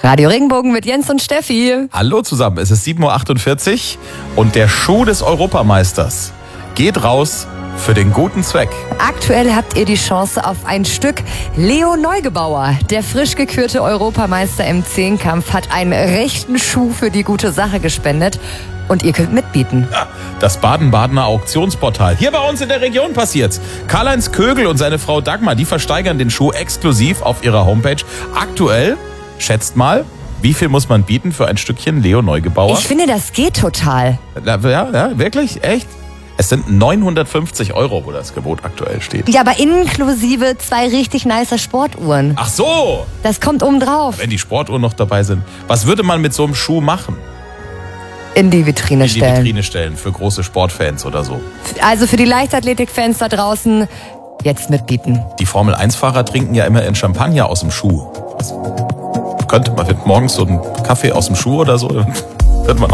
Radio Regenbogen mit Jens und Steffi. Hallo zusammen, es ist 7.48 Uhr und der Schuh des Europameisters geht raus für den guten Zweck. Aktuell habt ihr die Chance auf ein Stück. Leo Neugebauer, der frisch gekürte Europameister im Zehnkampf, hat einen rechten Schuh für die gute Sache gespendet. Und ihr könnt mitbieten. Ja, das Baden-Badener Auktionsportal. Hier bei uns in der Region passiert's. Karl-Heinz Kögel und seine Frau Dagmar, die versteigern den Schuh exklusiv auf ihrer Homepage. Aktuell, schätzt mal, wie viel muss man bieten für ein Stückchen Leo Neugebauer? Ich finde, das geht total. Ja, wirklich? Echt? Es sind 950 €, wo das Gebot aktuell steht. Ja, aber inklusive 2 richtig nicer Sportuhren. Ach so! Das kommt oben drauf. Wenn die Sportuhren noch dabei sind. Was würde man mit so einem Schuh machen? In die Vitrine In die Vitrine stellen für große Sportfans oder so. Also für die Leichtathletik-Fans da draußen, jetzt mitbieten. Die Formel-1-Fahrer trinken ja immer in Champagner aus dem Schuh. Könnte man morgens so einen Kaffee aus dem Schuh oder so, wird man